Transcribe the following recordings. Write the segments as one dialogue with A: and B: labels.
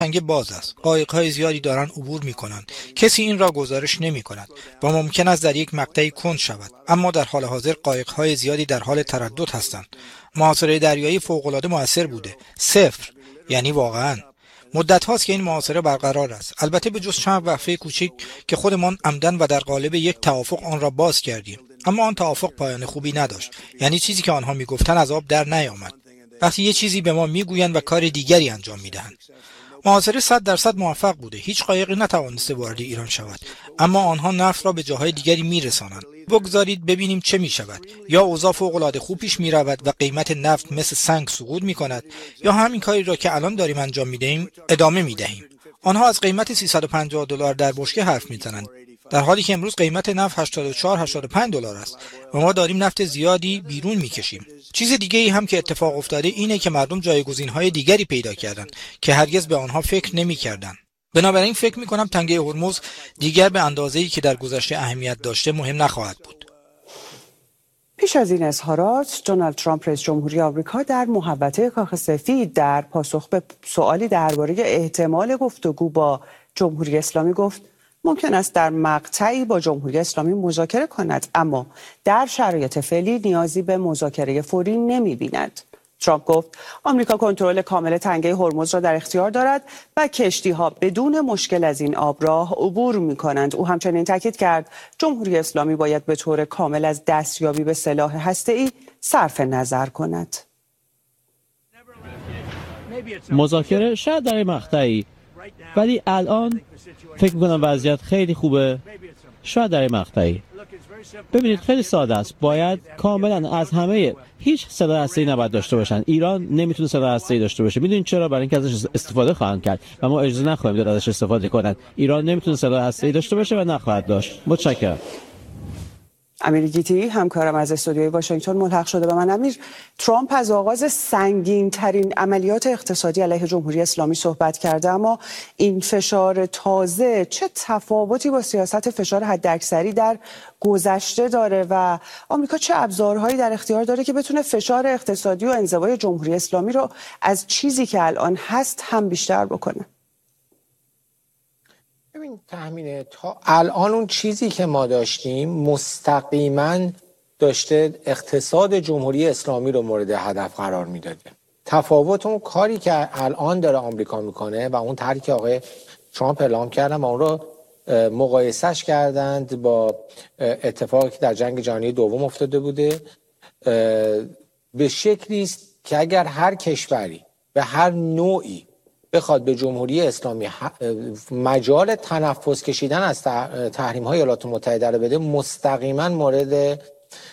A: تنگه باز است. قایق‌های زیادی دارند عبور می‌کنند. کسی این را گزارش نمی‌کند و ممکن است در یک مقطعی کند شود. اما در حال حاضر قایق‌های زیادی در حال تردد هستند. محاصره دریایی فوق‌العاده مؤثر بوده. صفر، یعنی واقعاً مدت هاست که این محاصره برقرار است. البته به جز چند وقفه کوچک که خودمان عمدن و در قالب یک توافق آن را باز کردیم، اما آن توافق پایان خوبی نداشت. یعنی چیزی که آنها میگفتند از آب در نیامد. وقتی یه چیزی به ما میگویند و کار دیگری انجام میدهند. محاصره 100% موفق بوده. هیچ قایقی نتوانسته وارد ایران شود، اما آنها نفت را به جاهای دیگری میرسانند. بگذارید ببینیم چه میشود. یا اوضاع فوق‌العاده خوب پیش میرود و قیمت نفت مثل سنگ سقوط میکند، یا همین کاری را که الان داریم انجام میدهیم ادامه میدهیم. آنها از قیمت $350 در بشکه حرف میزنند، در حالی که امروز قیمت نفت 84-85 دلار است و ما داریم نفت زیادی بیرون میکشیم. چیز دیگه ای هم که اتفاق افتاده اینه که مردم جایگزین‌های دیگری پیدا کردند که هرگز به آنها فکر نمی‌کردند. بنابراین فکر می‌کنم تنگه هرمز دیگر به اندازه‌ای که در گذشته اهمیت داشته مهم نخواهد بود.
B: پیش از این اظهارات، دونالد ترامپ رئیس جمهوری آمریکا در محوطه کاخ سفید در پاسخ به سوالی درباره احتمال گفتگو با جمهوری اسلامی گفت ممکن است در مقطعی با جمهوری اسلامی مذاکره کند، اما در شرایط فعلی نیازی به مذاکره فوری نمی‌بیند. ترامپ گفت آمریکا کنترل کامل تنگه هرمز را در اختیار دارد و کشتی‌ها بدون مشکل از این آبراه عبور می‌کنند. او همچنین تاکید کرد جمهوری اسلامی باید به طور کامل از دستیابی به سلاح هسته‌ای صرف نظر کند.
C: مذاکره شاید در مقطعی، ولی الان فکر می‌کنم وضعیت خیلی خوبه. شاید در مقطعی. ببینید خیلی ساده است. باید کاملا از همه هیچ سلاح هسته‌ای نباید داشته باشن. ایران نمیتونه سلاح هسته‌ای داشته باشه. میدونید چرا؟ برای اینکه ازش استفاده خواهند کرد و ما اجازه نخواهیم داد ازش استفاده کنند. ایران نمیتونه سلاح هسته‌ای داشته باشه و نخواهد داشت. متشکرم.
B: امیر گیتی همکارم از استودیوی واشنگتن ملحق شده به من. امیر، ترامپ از آغاز سنگین ترین عملیات اقتصادی علیه جمهوری اسلامی صحبت کرده، اما این فشار تازه چه تفاوتی با سیاست فشار حداکثری در گذشته داره و آمریکا چه ابزارهایی در اختیار داره که بتونه فشار اقتصادی و انزوای جمهوری اسلامی رو از چیزی که الان هست هم بیشتر بکنه؟
D: ببین تحمینه، تا الان اون چیزی که ما داشتیم مستقیما داشته اقتصاد جمهوری اسلامی رو مورد هدف قرار میداده. تفاوت اون کاری که الان داره آمریکا میکنه و اون طرحی که آقای ترامپ اعلام کردن و اون رو مقایسهش کردند با اتفاقی که در جنگ جهانی دوم افتاده بوده، به شکلی است که اگر هر کشوری به هر نوعی بخواد به جمهوری اسلامی مجال تنفس کشیدن از تحریم‌های ایالات متحده رو بده، مستقیما مورد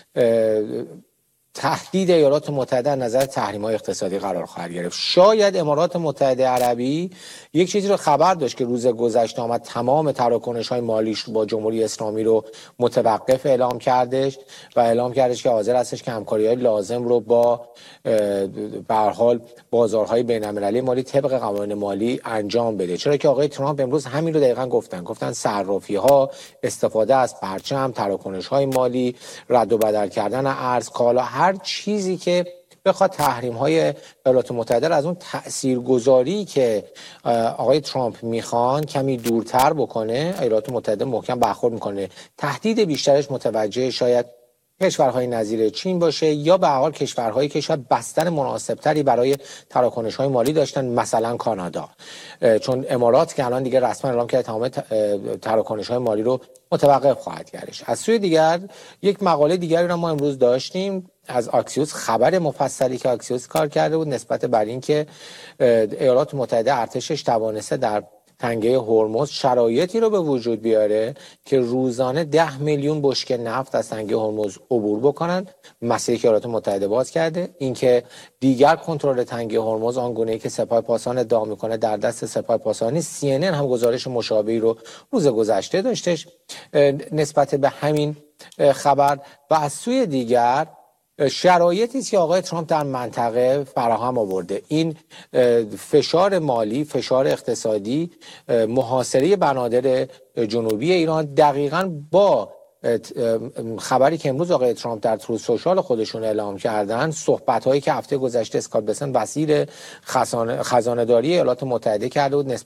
D: تهدید ایالات متحده از نظر تحریم‌های اقتصادی قرار خواهد گرفت. شاید امارات متحده عربی یک چیزی رو خبر داشت که روز گذشته آمد تمام تراکنش‌های مالیش با جمهوری اسلامی رو متوقف اعلام کردش و اعلام کردش که حاضر هستش که همکاری‌های لازم رو با به هر حال بازارهای بین‌المللی مالی طبق قوانین مالی انجام بده. چرا که آقای ترامپ امروز همین رو دقیقاً گفتن صرافی‌ها، استفاده از پرچم، تراکنش‌های مالی، رد و بدل کردن ارز، کالا، هر چیزی که بخواد تحریم‌های ایالات متحده از اون تاثیرگذاری که آقای ترامپ میخوان کمی دورتر بکنه، ایالات متحده محکم برخورد میکنه. تهدید بیشترش متوجه شاید کشورهای نظیر چین باشه یا به هر حال کشورهایی که شاید بستن مناسبتری برای تراکنش‌های مالی داشتن، مثلا کانادا، چون امارات که الان دیگه رسما اعلام کرده تمام تراکنش‌های مالی رو متوقف خواهد کردش. از سوی دیگر یک مقاله دیگری رو ما امروز داشتیم از آکسیوس، خبر مفصلی که آکسیوس کار کرده بود نسبت بر این که ایالات متحده ارتشش توانسته در تنگه هرمز شرایطی رو به وجود بیاره که روزانه 10 میلیون بشکه نفت از تنگه هرمز عبور بکنن. مسیری که ایالات متحده باز کرده، اینکه دیگر کنترل تنگه هرمز آنگونه‌ای که سپاه پاسداران ادعا میکنه در دست سپاه پاسداران. CNN هم گزارش مشابهی رو روز گذشته داشتش نسبت به همین خبر. و از سوی دیگر شرایطی است که آقای ترامپ در منطقه فراهم آورده. این فشار مالی، فشار اقتصادی، محاصره بنادر جنوبی ایران دقیقاً با خبری که امروز آقای ترامپ در تروث سوشال خودشون اعلام کردن، صحبت‌هایی که هفته گذشته اسکات بسن وزیر خزانه‌داری ایالات متحده کرده بود